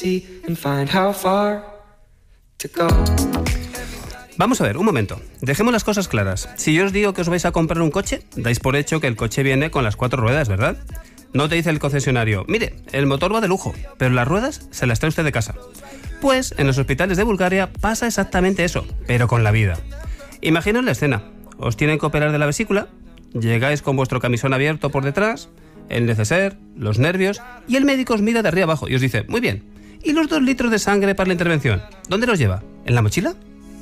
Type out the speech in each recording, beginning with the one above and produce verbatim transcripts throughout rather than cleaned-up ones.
Vamos a ver, un momento. Dejemos las cosas claras. Si yo os digo que os vais a comprar un coche, dais por hecho que el coche viene con las cuatro ruedas, ¿verdad? No te dice el concesionario, mire, el motor va de lujo, pero las ruedas se las trae usted de casa. Pues en los hospitales de Bulgaria pasa exactamente eso, pero con la vida. Imaginaos la escena. Os tienen que operar de la vesícula, llegáis con vuestro camisón abierto por detrás, el neceser, los nervios, y el médico os mira de arriba abajo y os dice, muy bien, ¿y los dos litros de sangre para la intervención? ¿Dónde los lleva? ¿En la mochila?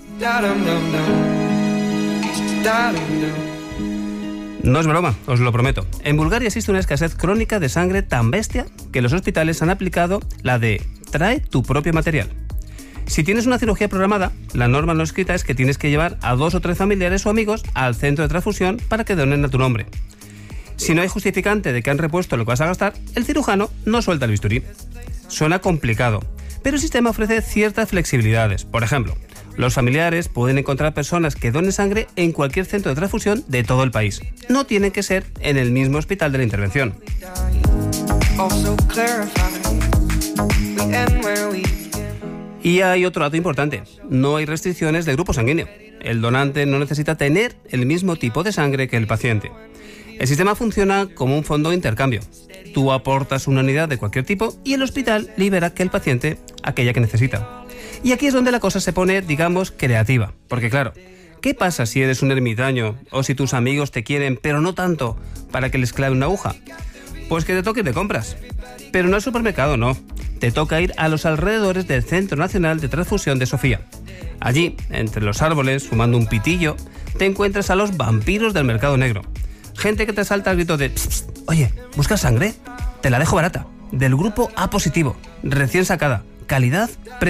No es broma, os lo prometo. En Bulgaria existe una escasez crónica de sangre tan bestia que los hospitales han aplicado la de trae tu propio material. Si tienes una cirugía programada, la norma no escrita es que tienes que llevar a dos o tres familiares o amigos al centro de transfusión para que donen a tu nombre. Si no hay justificante de que han repuesto lo que vas a gastar, el cirujano no suelta el bisturí. Suena complicado, pero el sistema ofrece ciertas flexibilidades. Por ejemplo, los familiares pueden encontrar personas que donen sangre en cualquier centro de transfusión de todo el país. No tienen que ser en el mismo hospital de la intervención. Y hay otro dato importante. No hay restricciones de grupo sanguíneo. El donante no necesita tener el mismo tipo de sangre que el paciente. El sistema funciona como un fondo de intercambio. Tú aportas una unidad de cualquier tipo y el hospital libera que el paciente aquella que necesita. Y aquí es donde la cosa se pone, digamos, creativa. Porque claro, ¿qué pasa si eres un ermitaño o si tus amigos te quieren, pero no tanto, para que les clave una aguja? Pues que te toque y te compras. Pero no al supermercado, no. Te toca ir a los alrededores del Centro Nacional de Transfusión de Sofía. Allí, entre los árboles, fumando un pitillo, te encuentras a los vampiros del mercado negro. Gente que te salta al grito de pss, pss, oye, ¿buscas sangre? Te la dejo barata. Del grupo A positivo, recién sacada, calidad premium.